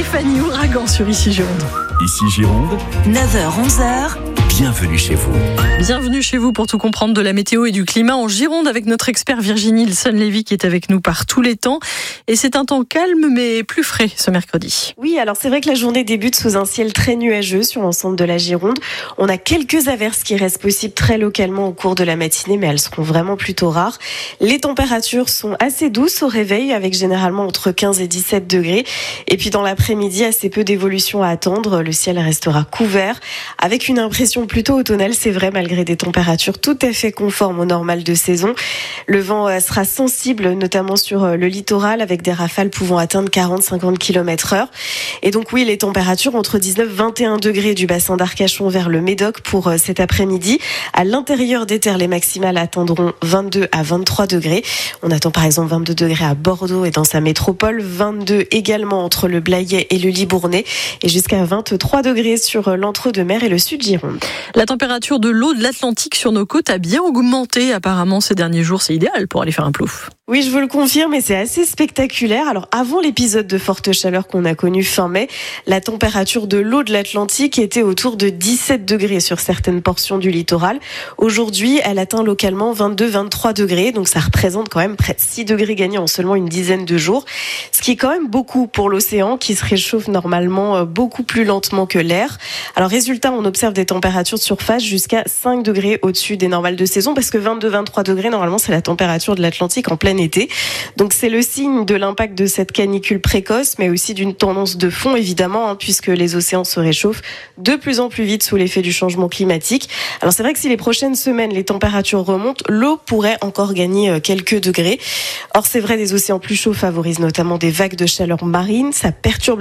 Stéphanie Ouragan sur Ici Gironde. Ici Gironde, 9h-11h. bienvenue chez vous. Bienvenue chez vous pour tout comprendre de la météo et du climat en Gironde avec notre expert Virginie Ilson-Lévy qui est avec nous par tous les temps. Et c'est un temps calme mais plus frais ce mercredi. Oui, alors c'est vrai que la journée débute sous un ciel très nuageux sur l'ensemble de la Gironde. On a quelques averses qui restent possibles très localement au cours de la matinée, mais elles seront vraiment plutôt rares. Les températures sont assez douces au réveil avec généralement entre 15 et 17 degrés. Et puis dans l'après-midi, assez peu d'évolution à attendre. Le ciel restera couvert avec une impression plutôt automnale, c'est vrai, malgré des températures tout à fait conformes au normal de saison. Le vent sera sensible, notamment sur le littoral, avec des rafales pouvant atteindre 40-50 km/h. Et donc oui, les températures entre 19-21 degrés du bassin d'Arcachon vers le Médoc pour cet après-midi. À l'intérieur des terres, les maximales atteindront 22 à 23 degrés. On attend par exemple 22 degrés à Bordeaux et dans sa métropole, 22 également entre le Blayais et le Libournais et jusqu'à 23 degrés sur l'entre-deux-mer et le sud Gironde. La température de l'eau de l'Atlantique sur nos côtes a bien augmenté apparemment ces derniers jours. C'est idéal pour aller faire un plouf. Oui, je vous le confirme et c'est assez spectaculaire. Alors avant l'épisode de forte chaleur qu'on a connu fin mai, la température de l'eau de l'Atlantique était autour de 17 degrés sur certaines portions du littoral. Aujourd'hui, elle atteint localement 22-23 degrés, donc ça représente quand même près de 6 degrés gagnés en seulement une dizaine de jours, ce qui est quand même beaucoup pour l'océan qui se réchauffe normalement beaucoup plus lentement que l'air. Alors résultat, on observe des températures de surface jusqu'à 5 degrés au-dessus des normales de saison parce que 22-23 degrés, normalement, c'est la température de l'Atlantique en plein été. Donc c'est le signe de l'impact de cette canicule précoce, mais aussi d'une tendance de fond évidemment, puisque les océans se réchauffent de plus en plus vite sous l'effet du changement climatique. Alors c'est vrai que si les prochaines semaines les températures remontent, l'eau pourrait encore gagner quelques degrés. Or c'est vrai, des océans plus chauds favorisent notamment des vagues de chaleur marine, ça perturbe